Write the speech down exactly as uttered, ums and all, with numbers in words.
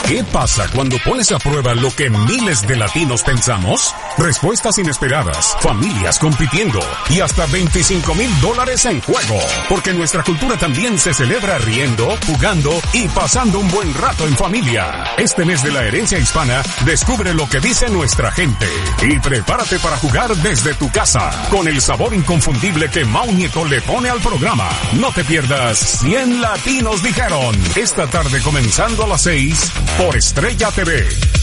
¿Qué pasa cuando pones a prueba lo que miles de latinos pensamos? Respuestas inesperadas, familias compitiendo y hasta veinticinco mil dólares en juego. Porque nuestra cultura también se celebra riendo, jugando y pasando un buen rato en familia. Este mes de la herencia hispana, descubre lo que dice nuestra gente. Y prepárate para jugar desde tu casa, con el sabor inconfundible que Mau Nieto le pone al programa. No te pierdas cien latinos dijeron. Esta tarde comenzando a las seis por Estrella T V.